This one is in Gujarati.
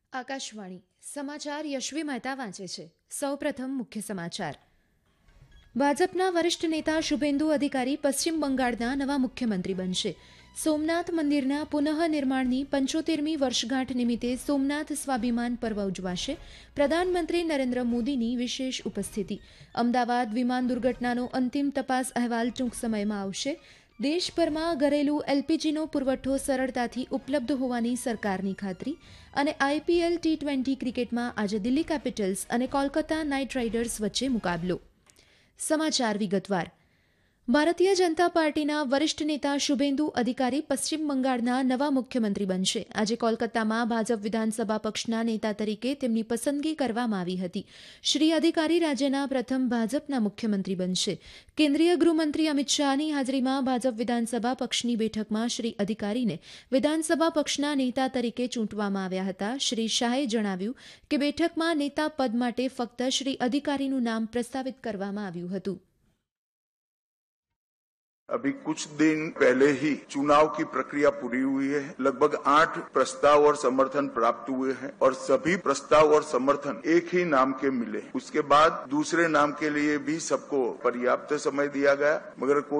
આકાશવાણી સમાચાર યશવી મહેતા વાંચે છે. સૌપ્રથમ મુખ્ય સમાચાર. ભાજપના વરિષ્ઠ નેતા શુભેન્દુ અધિકારી પશ્ચિમ બંગાળના નવા મુખ્યમંત્રી બનશે. સોમનાથ મંદિરના પુનઃનિર્માણની 75મી વર્ષગાંઠ નિમિત્તે સોમનાથ સ્વાભિમાન પર્વ ઉજવાશે. પ્રધાનમંત્રી નરેન્દ્ર મોદીની વિશેષ ઉપસ્થિતિ. અમદાવાદ વિમાન દુર્ઘટનાનો અંતિમ તપાસ અહેવાલ ટૂંક સમયમાં આવશે. દેશભરમાં ઘરેલું એલપીજીનો પુરવઠો સરળતાથી ઉપલબ્ધ હોવાની સરકારની ખાતરી. અને આઈપીએલ T20 ક્રિકેટમાં આજે દિલ્હી કેપિટલ્સ અને કોલકાતા નાઇટ રાઇડર્સ વચ્ચે મુકાબલો. સમાચાર વિગતવાર. ભારતીય જનતા પાર્ટીના વરિષ્ઠ નેતા શુભેન્દુ અધિકારી પશ્ચિમ બંગાળના નવા મુખ્યમંત્રી બનશે. આજે કોલકાતામાં ભાજપ વિધાનસભા પક્ષના નેતા તરીકે તેમની પસંદગી કરવામાં આવી હતી. શ્રી અધિકારી રાજ્યના પ્રથમ ભાજપના મુખ્યમંત્રી બનશે. કેન્દ્રીય ગૃહમંત્રી અમિત શાહની હાજરીમાં ભાજપ વિધાનસભા પક્ષની બેઠકમાં શ્રી અધિકારીને વિધાનસભા પક્ષના નેતા તરીકે ચૂંટવામાં આવ્યા હતા. શ્રી શાહે જણાવ્યું કે બેઠકમાં નેતા પદ માટે ફક્ત શ્રી અધિકારીનું નામ પ્રસ્તાવિત કરવામાં આવ્યું હતું. अभी कुछ दिन पहले ही चुनाव की प्रक्रिया पूरी हुई है. लगभग 8 प्रस्ताव और समर्थन प्राप्त हुए हैं और सभी प्रस्ताव और समर्थन एक ही नाम के मिले. उसके बाद दूसरे नाम के लिए भी सबको पर्याप्त समय दिया गया, मगर कोई